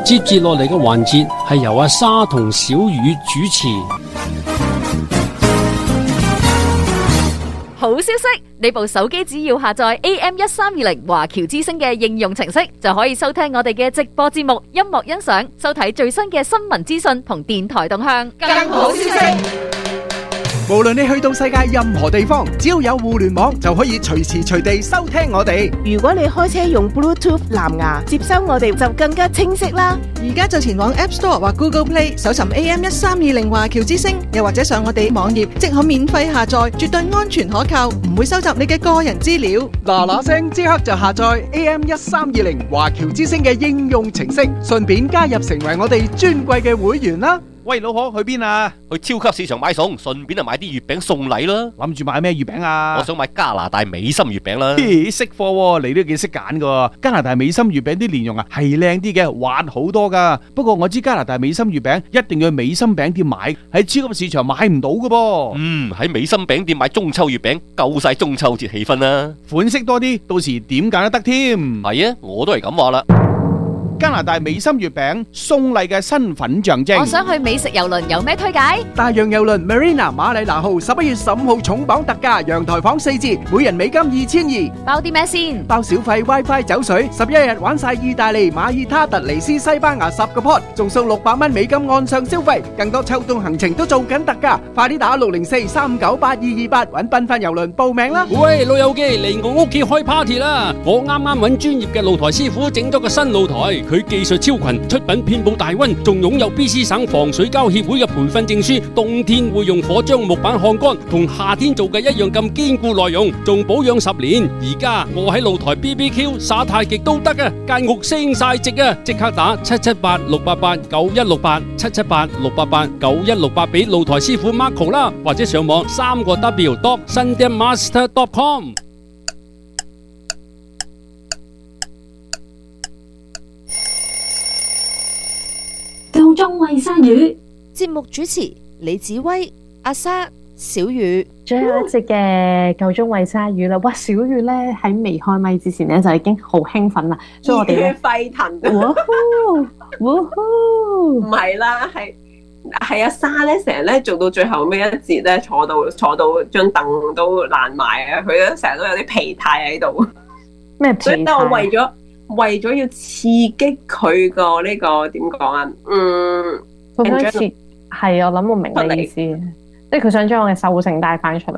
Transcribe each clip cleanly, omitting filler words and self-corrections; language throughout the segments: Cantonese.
接住落嚟嘅環節係由阿沙同小雨主持。 好消息！你部手機只要下載 AM1320華僑之聲嘅應用程式，就可以收聽我哋嘅直播節目、音樂欣賞、收睇最新嘅新聞資訊同電台動向。 更好消息！無論你去到世界任何地方，只要有互聯網，就可以隨時隨地收聽我哋。 如果你開車用 Bluetooth 藍牙接收我哋，就更加清晰啦。 而家就前往 App Store 或 Google Play 搜尋 AM1320華僑之聲，又或者上我哋網頁，即可免費下載，絕對安全可靠，唔會收集你嘅個人資料。 嗱聲即刻就下載 AM1320華僑之聲嘅應用程式，順便加入成為我哋尊貴嘅會員啦。 喂，老婆去邊啊？去超級市場買餸，順便就買啲月餅送禮啦。 諗住買咩月餅啊？ 我想買加拿大美心月餅啦。 識貨喎，你都幾識揀噶。加拿大美心月餅啲蓮蓉啊係靚啲嘅，滑好多噶。不過我知加拿大美心月餅一定要去美心餅店買，喺超級市場買唔到噶噃。 喺美心餅店買中秋月餅，夠晒中秋節氣氛啦。 款式多啲，到時點揀都得添。 係啊，我都係咁話啦。 加拿大美心月餅送禮嘅身份象徵。 我想去美食郵輪，有咩推介？ 大洋郵輪 Marina 馬里拿號11月15號重磅特價，陽台房4折，每人美金2200。 包啲咩先？ 包小費、WiFi、酒水，11日玩晒意大利、馬爾他、突尼斯、西班牙10個 pot，仲送600蚊美金岸上消費，更多秋冬行程都做緊特價，快啲打604-398-228搵繽紛郵輪報名啦！ 喂，老友記嚟我屋企開 party 啦！我啱啱揾專業嘅露台師傅整咗個新露台，佢技術超群，出品遍佈大溫，仲擁有 BC 省防水膠協會嘅培訓證書，冬天會用火將木板烘乾，同夏天做嘅一樣咁堅固耐用，仲保養10年。而家我喺露台 BBQ 耍太極都得啊，間屋升晒值啊！即刻打778-688-9168，778-688-9168俾露台師傅 Marco 啦，或者上網3w.sundanmaster.com。 夠鐘餵鯊魚， 節目主持李子威、阿莎、小雨。 最後一節嘅夠鐘餵鯊魚啦！哇，小雨咧喺未開咪之前咧就已經好興奮啦，所以我哋咧沸騰， 唔係啦，係阿莎咧成日咧做到最後尾一節咧，坐到張凳都爛埋啊！佢咧成日都有啲疲態喺度。 咩疲態？ 所以我為咗要刺激佢個呢個點講啊？ 佢想係我諗我明你意思，即係佢想將我嘅獸性帶翻出嚟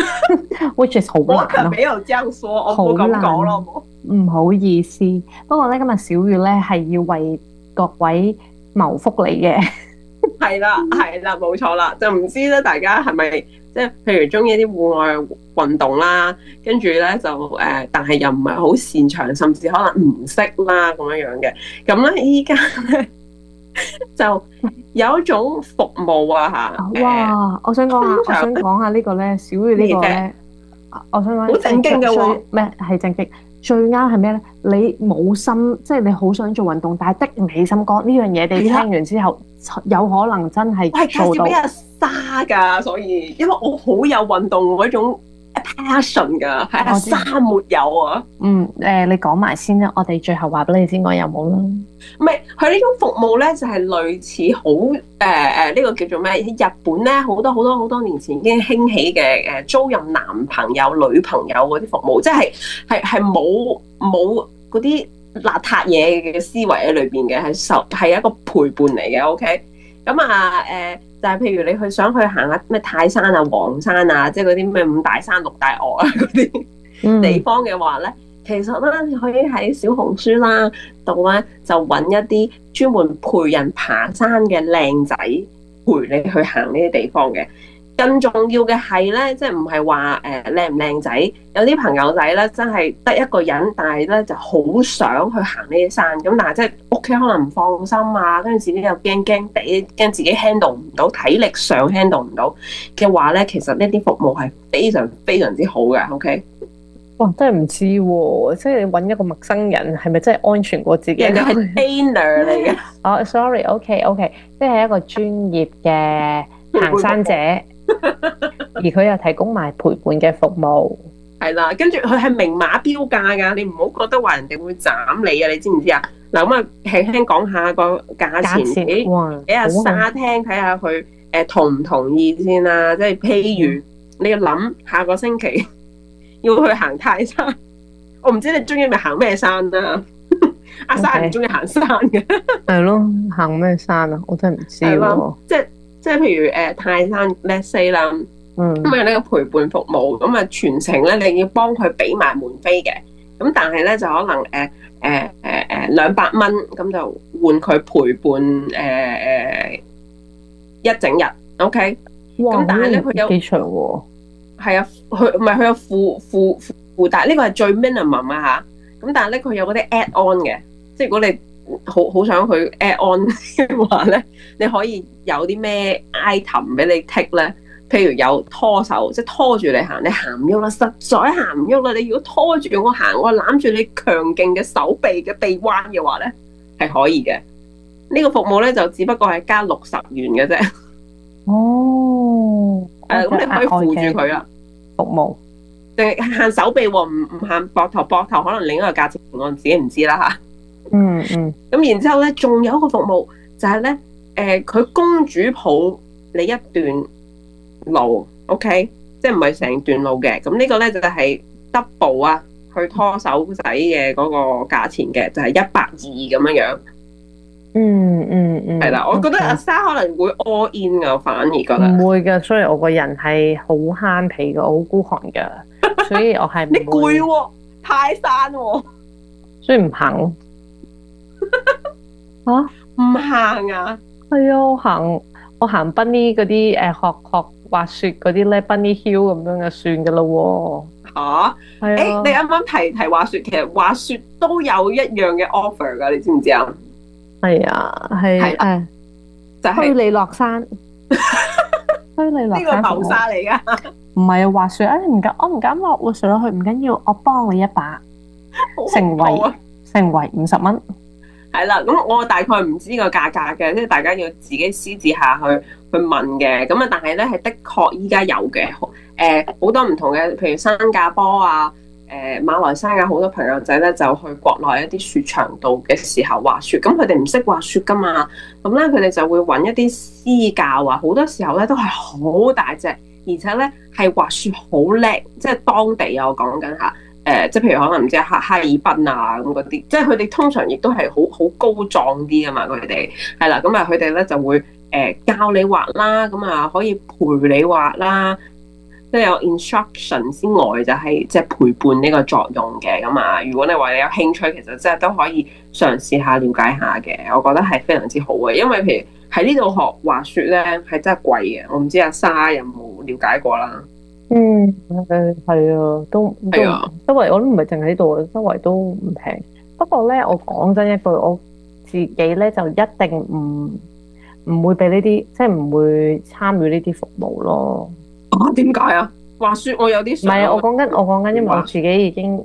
，which is 好難咯。 我沒有這樣說，我冇咁講咯。 唔好意思，不過咧今日小雨咧係要為各位謀福利嘅。 係啦，冇錯啦，就唔知咧大家係咪即係譬如中意啲戶外運動啦，跟住咧就但係又唔係好擅長，甚至可能唔識啦咁樣樣嘅。咁咧依家咧就有一種服務啊嚇。 哇！我想講下呢個咧，小雨呢個咧，我想講好正經嘅喎。 咩係正經？最啱係咩咧？你冇心，即係你好想做運動，但係的唔起心肝呢樣嘢。你聽完之後，有可能真係做到。我係介紹俾阿莎㗎，所以因為我好有運動嗰種 passion 㗎，係阿莎沒有啊。你講埋先啦，我哋最後話俾你知我有冇啦。 唔係，佢呢種服務咧就係類似好呢個叫做咩？日本咧好多年前已經興起嘅租賃男朋友、女朋友嗰啲服務，即係冇嗰啲邋遢嘢嘅思維喺裏邊嘅，係一個陪伴嚟嘅。OK， 咁就係譬如你想去行下咩泰山啊、黃山啊，即係嗰啲咩5大山、6大岳啊嗰啲地方嘅話咧。其實咧，你可以喺小紅書啦度咧，就揾一啲專門陪人爬山嘅靚仔陪你去行呢啲地方嘅。更重要嘅係咧，即係唔係話靚唔靚仔？有啲朋友仔咧，真係得一個人，但係咧就好想去行呢啲山。咁但係即係屋企可能唔放心啊，跟住自己又驚地，驚自己 handle 唔到，體力上 handle 唔到嘅話咧，其實呢啲服務係非常非常之好嘅。OK。 哇！真係唔知喎，即係你揾一個陌生人，係咪真係安全過自己？ 人哋係 trainer 嚟嘅。 哦，sorry，OK，即係一個專業嘅行山者，而佢又提供埋陪伴嘅服務。 係啦，跟住佢係明碼標價㗎，你唔好覺得話人哋會斬你啊！你知唔知啊？ 嗱咁啊，輕輕講下個價錢，俾阿沙聽睇下佢同唔同意先啦。即係譬如你要諗下個星期要去行泰山，我唔知你中意咪行咩山啦。阿沙唔中意行山嘅， 係咯，行咩山啊？我真係唔知喎。 即係譬如泰山 let's say 啦，咁有呢個陪伴服務，咁啊全程咧你要幫佢俾埋門飛嘅，咁但係咧就可能200蚊，咁就換佢陪伴一整日 ，OK。咁但係咧佢有幾長喎？ 係啊，佢有附帶，呢個係最 minimum 啊嚇。咁但係咧佢有嗰啲 add on 嘅，即係如果你好想去 add on 嘅話咧，你可以有啲咩 item 俾你 take 咧？譬如有拖手，即係拖住你行，你行唔喐啦，實在行唔喐啦。你如果拖住我行，我攬住你強勁嘅手臂嘅臂彎嘅話咧，係可以嘅。呢個服務咧就只不過係加60元嘅啫。 哦， 咁你可以扶住佢啦。 服務定係限手臂喎，唔限膊頭，膊頭可能另一個價錢我自己唔知啦嚇。咁然之後咧，仲有一個服務就係咧，佢公主抱你一段路 ，OK， 即係唔係成段路嘅。咁呢個咧就係 double 啊，去拖手仔嘅嗰個價錢嘅，就係120咁樣樣。係啦，我覺得阿沙可能會 all in 噶，我反而覺得唔會噶，所以我個人係好慳皮噶，好孤寒噶，所以我係你攰喎，泰山喎， 所以唔行咯。吓？ 唔行啊？ 係啊，我行賓尼嗰啲學滑雪嗰啲咧，Bunny Hill 咁樣就算噶咯喎。 吓？係啊。你啱啱提滑雪，其實滑雪都有一樣嘅 offer 噶，你知唔知啊？ 係啊，係就係推你落山，推你落山。 呢個謀殺嚟噶。 唔係啊，滑雪啊，我唔敢落喎，上落去唔緊要，我幫你一把，成為50蚊。係啦，咁我大概唔知個價格嘅，即係大家要自己私自下去問嘅。咁啊，但係咧係的確依家有嘅，好多唔同嘅，譬如新加坡啊。馬來西亞好多朋友仔咧就去國內一啲雪場度嘅時候滑雪，咁佢哋唔識滑雪噶嘛，咁咧佢哋就會揾一啲私教啊，好多時候咧都係好大隻，而且咧係滑雪好叻，即係當地啊我講緊下，即係譬如可能唔知哈爾濱啊咁嗰啲，即係佢哋通常亦都係好高壯啲噶嘛，佢哋係啦，咁啊佢哋咧就會教你滑啦，咁啊可以陪你滑啦。即係有 instruction 之外，就係即係陪伴呢個作用嘅咁啊！如果你話你有興趣，其實即係都可以嘗試下了解下嘅，我覺得係非常之好嘅。因為譬如喺呢度學滑雪咧，係真係貴嘅。我唔知阿沙有冇了解過啦。 係啊，都周圍我都唔係淨喺呢度，周圍都唔平。不過咧，我講真一句，我自己咧就一定唔會俾呢啲，即係唔會參與呢啲服務咯。 點解啊？滑雪我有啲唔係啊！我講緊，因為我自己已經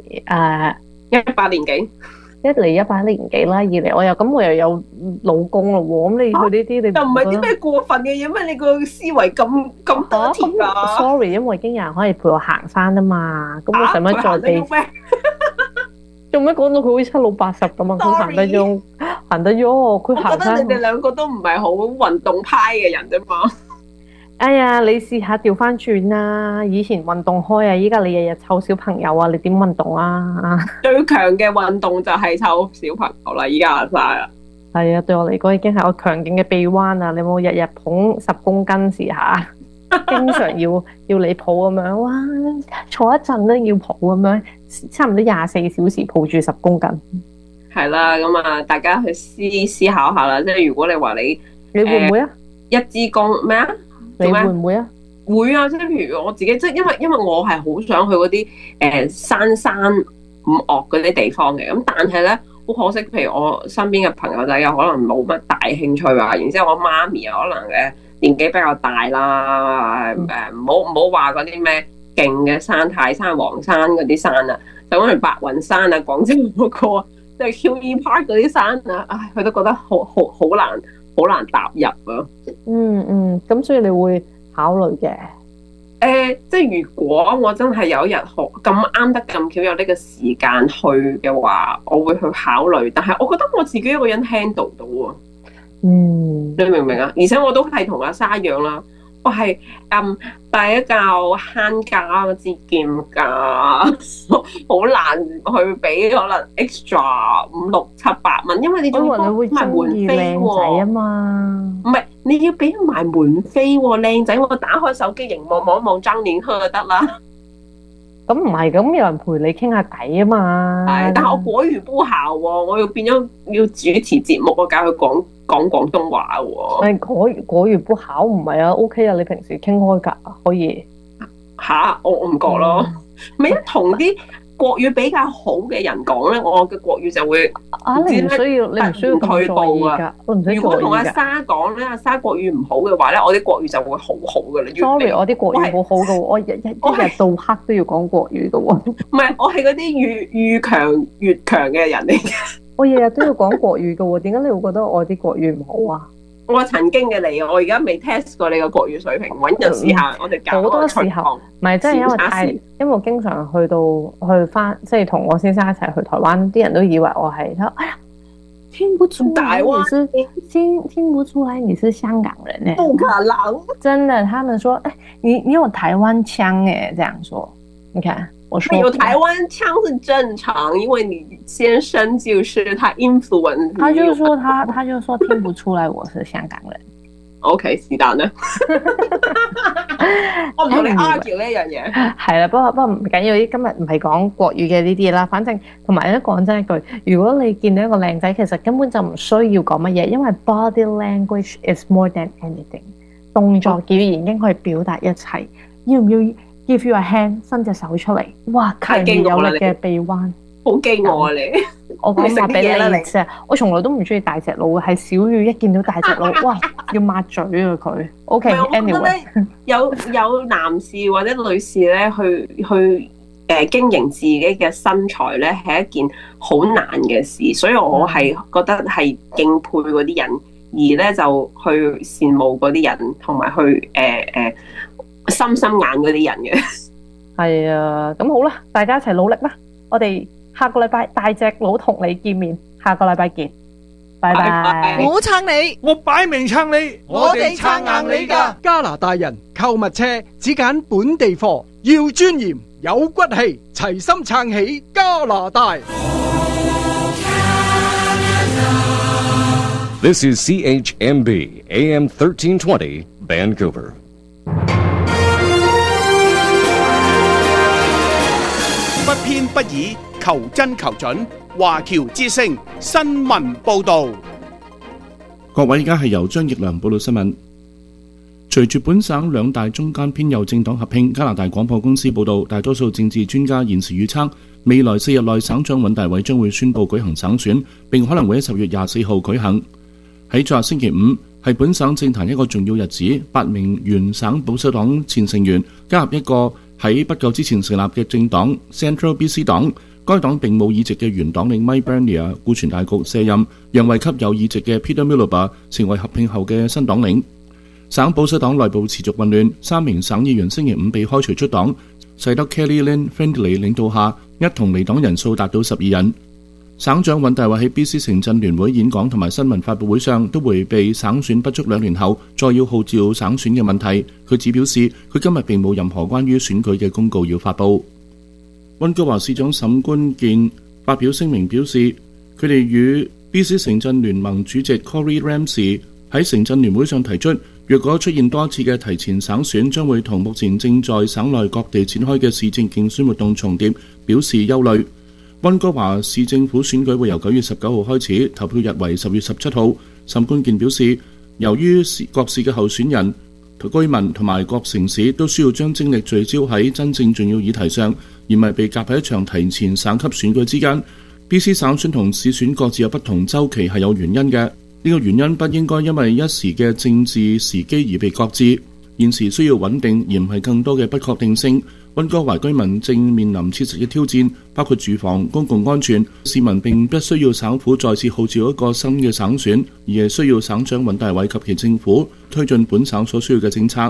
100年幾， 一嚟100年幾啦，二嚟我又有老公咯喎，咁你去呢啲你又唔係啲咩過分嘅嘢咩？你個思維咁多鐵啊 ？Sorry，因為已經有人可以陪我行山啊嘛，咁我使乜再俾？做咩講到佢好似7老80咁啊？佢行得喐，佢行山。 我覺得你哋兩個都唔係好運動派嘅人啫嘛。 哎呀，你試下調翻轉啦！以前運動開啊，依家你日日湊小朋友啊，你點運動啊？ 最強嘅運動就係湊小朋友啦！依家晒啦。 係啊，對我嚟講已經係我強勁嘅臂彎啊！你有冇日日捧10公斤試下？經常要你抱咁樣，哇！坐一陣都要抱咁樣，差唔多24小時抱住10公斤。 係啦，咁啊，大家去思考下啦。即係如果你話你會唔會啊？ 一支公咩啊？ 你會唔會啊？ 會啊！即係譬如我自己，即係因為我係好想去嗰啲山五岳嗰啲地方嘅。咁但係咧，好可惜，譬如我身邊嘅朋友仔有可能冇乜大興趣啊。然之後我媽咪又可能年紀比較大啦，唔好話嗰啲咩勁嘅山，泰山、黃山嗰啲山啊，就講譬如白雲山啊、廣州嗰個即係 QE Park 嗰啲山啊，唉，佢都覺得好難踏入啊。 咁所以你會考慮嘅？ 即係如果我真係有一日咁啱得咁巧有呢個時間去嘅話，我會去考慮。但係我覺得我自己一個人 handle 到啊。你明唔明啊？而且我都係同阿沙一樣啦，我係帶一嚿慳價節儉價，好難去俾可能 extra 5、6、7、8蚊，因為你仲要買門飛喎。唔係，你要俾埋門飛喎，靚仔！我打開手機熒幕望一望張臉佢就得啦。 咁唔係，咁有人陪你傾下偈啊嘛。 係，但係我果然不孝喎，我要變咗要主持節目，我教佢講廣東話喎。 果然不孝唔係啊 ，OK 啊，你平時傾開㗎，可以。 我唔覺咯，咪同啲國語比較好嘅人講咧，我嘅國語就會你唔需要咁退步啊。 如果同阿沙講咧，阿沙國語唔好嘅話咧，我啲國語就會好好㗎啦。 Sorry， 我啲國語好好㗎喎，我一日到黑都要講國語㗎喎。 唔係，我係嗰啲越強越強嘅人嚟嘅。 我日日都要講國語㗎喎，點解你會覺得我啲國語唔好啊？ 我曾經嘅你，我而家未 test 過你個國語水平，揾人試下，我哋教好多時候，唔係真係因為我經常去翻，即係同我先生一齊去台灣，啲人都以為我係，哎呀，聽不出來你是聽不出來你是香港人呢？ 不可能， 真的，他們說，你有台灣腔誒，這樣說，你看。我說有台灣腔是正常，因為你先生就是他 influence。 他就說他就說聽不出來我是香港人。 OK， 是但啦。我唔同你 argue 呢樣嘢。係啦，不過唔緊要，今日唔係講國語嘅呢啲啦。反正同埋咧講真一句，如果你見到一個靚仔，其實根本就唔需要講乜嘢，因為 body language is more than anything。動作語言已經可以表達一切。要唔要？Give you a hand，伸隻手出嚟，哇！強而有力嘅臂彎， 好驚我啊你！ 我講話俾你知，我從來都唔中意大隻佬嘅，係小雨一見到大隻佬，哇！要抹嘴啊佢。OK，anyway， 有男士或者女士咧，去經營自己嘅身材咧，係一件好難嘅事，所以我係覺得係敬佩嗰啲人，而咧就去羨慕嗰啲人，同埋去心眼嗰啲人嘅。 係啊，咁好啦，大家一齊努力啦！我哋下個禮拜大隻佬同你見面，下個禮拜見，拜拜。 我撐你， 我擺明撐你， 我哋撐硬你㗎。 加拿大人購物車只揀本地貨，要尊嚴有骨氣，齊心撐起加拿大。 This is CHMB AM 1320 Vancouver。 不偏不倚，求真求準。華僑之聲新聞報導。 各位，而家係由張奕良報道新聞。隨住本省兩大中間偏右政黨合併，加拿大廣播公司報導，大多數政治專家現時預測，未來4日內省長尹大偉將會宣布舉行省選，並可能會喺10月24號舉行。喺昨日星期五，係本省政壇一個重要日子，8名原省保守黨前成員加入一個喺不久之前成立嘅政黨 Central BC 黨，該黨並冇議席嘅原黨領 Mike Bernier 顧全大局卸任，讓位給有議席嘅 Peter Miliband 成為合併後嘅新黨領。省保守黨內部持續混亂，3名省議員星期五被開除出黨，使得 Kelly Lynn Friendly 領導下一同離黨人數達到12人。省長尹大偉喺 BC 城鎮聯會演講同埋新聞發佈會上都迴避省選不足2年後再要號召省選嘅問題，佢只表示佢今日並冇任何關於選舉嘅公告要發佈。溫哥華市長沈觀健發表聲明表示，佢哋與 BC 城鎮聯盟主席 Corey Ramsey 喺城鎮聯會上提出，若果出現多次嘅提前省選，將會同目前正在省內各地展開嘅市政競選活動重疊，表示憂慮。溫哥華市政府選舉會由9月19號開始，投票日為10月17號。沈觀健表示，由於各市嘅候選人、居民同埋各城市都需要將精力聚焦喺真正重要議題上，而唔係被夾喺一場提前省級選舉之間。BC 省選同市選各自有不同週期係有原因嘅，呢個原因不應該因為一時嘅政治時機而被擱置。現時需要穩定，而唔係更多嘅不確定性。溫哥華居民正面臨切實嘅挑戰，包括住房、公共安全。市民並不需要省府再次號召一個新嘅省選，而係需要省長尹大偉及其政府推進本省所需要嘅政策。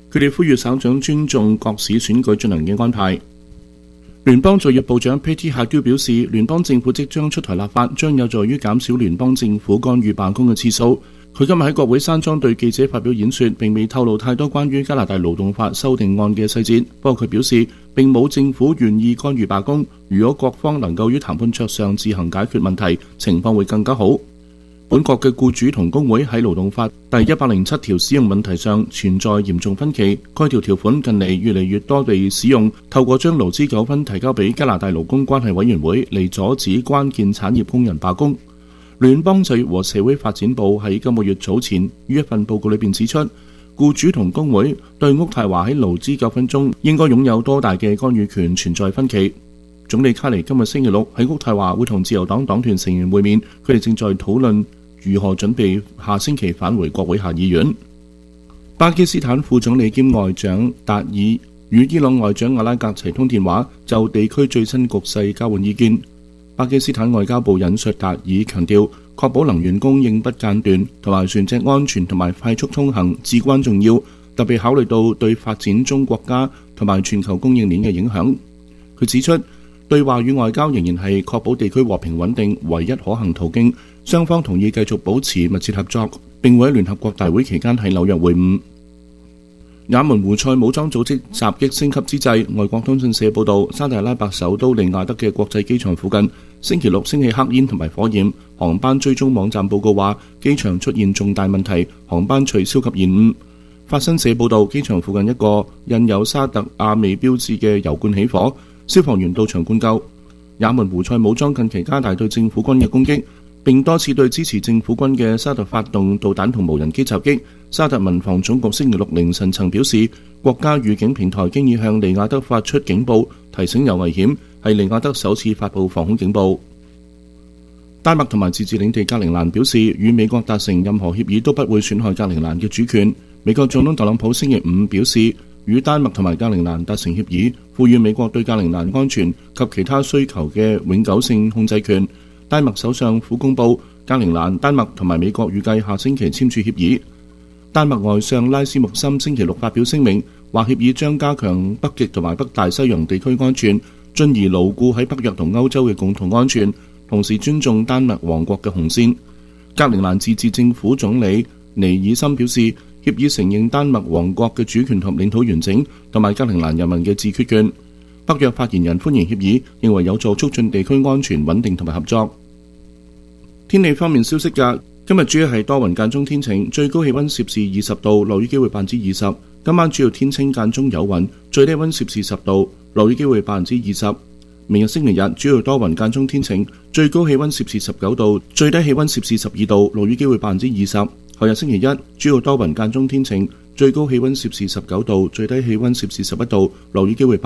佢哋呼籲省長尊重各市選舉進行嘅安排。聯邦就業部長 Patty Hagel 表示，聯邦政府即將出台立法，將有助於減少聯邦政府干預罷工嘅次數。佢今日喺國會山莊對記者發表演說，並未透露太多關於加拿大勞動法修訂案嘅細節。不過佢表示，並冇政府願意干預罷工。如果各方能夠於談判桌上自行解決問題，情況會更加好。本國嘅僱主同工會喺勞動法第107條使用問題上存在嚴重分歧。該條條款近嚟越嚟越多地使用，透過將勞資糾紛提交俾加拿大勞工關係委員會嚟阻止關鍵產業工人罷工。聯邦就業和社會發展部喺今個月早前於一份報告裏邊指出，僱主同工會對渥太華喺勞資糾紛中應該擁有多大嘅干預權存在分歧。總理卡尼今日星期六喺渥太華會同自由黨黨團成員會面，佢哋正在討論如何準備下星期返回國會下議院。巴基斯坦副總理兼外長達爾與伊朗外長阿拉格齊通電話，就地區最新局勢交換意見。巴基斯坦外交部引述達爾強調，確保能源供應不間斷同埋船隻安全同埋快速通行至關重要，特別考慮到對發展中國家同埋全球供應鏈嘅影響。佢指出，對話與外交仍然係確保地區和平穩定唯一可行途徑。雙方同意繼續保持密切合作，並會喺聯合國大會期間喺紐約會晤。也門胡塞武裝組織襲擊升級之際，外國通訊社報道，沙特阿拉伯首都利雅得嘅國際機場附近星期六升起黑煙同埋火焰。航班追蹤網站報告話，機場出現重大問題，航班取消及延誤。法新社報道，機場附近一個印有沙特阿美標誌嘅油罐起火，消防員到場灌救。也門胡塞武裝近期加大對政府軍嘅攻擊，並多次對支持政府軍嘅沙特發動導彈同無人機襲擊。沙特民防總局星期六凌晨曾表示，國家預警平台經已向利雅得發出警報，提醒有危險，係利雅得首次發布防空警報。丹麥同埋自治領地格陵蘭表示，與美國達成任何協議都不會損害格陵蘭嘅主權。美國總統特朗普星期五表示，與丹麥同埋格陵蘭達成協議，賦予美國對格陵蘭安全及其他需求嘅永久性控制權。丹麥首相府公佈，格陵蘭、丹麥同埋美國預計下星期簽署協議。丹麥外相拉斯穆森星期六發表聲明，話協議將加強北極同埋北大西洋地區安全，進而牢固喺北約同歐洲嘅共同安全，同時尊重丹麥王國嘅紅線。格陵蘭自治政府總理尼爾森表示，協議承認丹麥王國嘅主權同領土完整，同埋格陵蘭人民嘅自決權。北約發言人歡迎協議，認為有助促進地區安全穩定同埋合作。天氣方面消息㗎，今日主要係多雲間中天晴，最高氣溫攝氏20度，落雨機會20%。今晚主要天清間中有雲，最低溫攝氏10度，落雨機會20%。明日星期日主要多雲間中天晴，最高氣溫攝氏19度，最低氣溫攝氏12度，落雨機會20%。後日星期一主要多雲間中天晴，最高氣溫攝氏19度，最低氣溫攝氏11度，落雨機會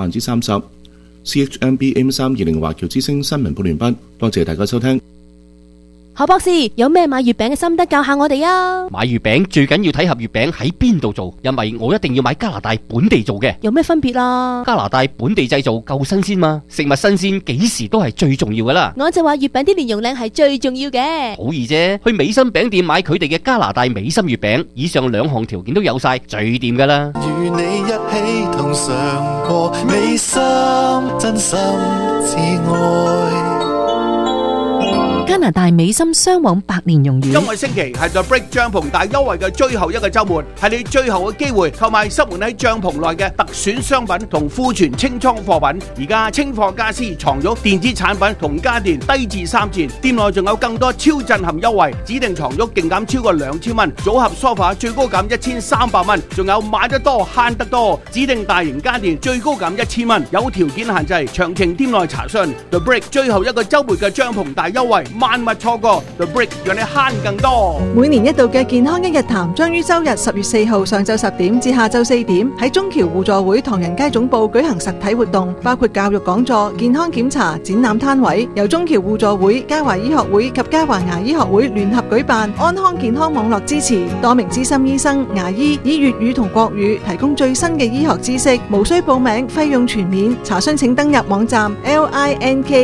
30%。CHMB AM320 華僑之聲新聞報完畢，多謝大家收聽。 何博士，有咩買月餅嘅心得教下我哋啊？ 買月餅最緊要睇盒月餅喺邊度做，因為我一定要買加拿大本地做嘅。 有咩分別啊？ 加拿大本地製造夠新鮮嘛，食物新鮮幾時都係最重要噶啦。 我就話月餅啲蓮蓉靚係最重要嘅。 好易啫，去美心餅店買佢哋嘅加拿大美心月餅，以上兩項條件都有晒，最掂噶啦。 與你一起同嘗過美心，真心至愛。 加拿大美心雙黃白蓮蓉魚。 今個星期係 The Break 帳篷大優惠嘅最後一個週末，係你最後嘅機會購買塞滿喺帳篷內嘅特選商品同庫存清倉貨品。而家清貨家私、床褥、電子產品同家電低至3折，店內仲有更多超震撼優惠，指定床褥勁減超過2000蚊，組合梳化最高減1300蚊，仲有買得多慳得多，指定大型家電最高減1000蚊，有條件限制，詳情店內查詢。The Break 最後一個週末嘅帳篷大優惠。萬勿錯過 The Break， 讓你慳更多。 每年一度嘅健康一日談將於周日10月4號上晝10點至下晝4點喺中僑互助會唐人街總部舉行實體活動，包括教育講座、健康檢查、展覽攤位，由中僑互助會、嘉華醫學會及嘉華牙醫學會聯合舉辦，安康健康網絡支持，多名資深醫生、牙醫以粵語同國語提供最新嘅醫學知識，無需報名，費用全免。查詢請登入網站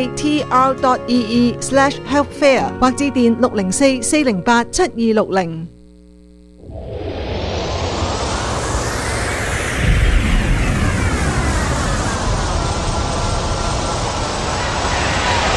linktr.ee/healthfair 或致電604-408-7260。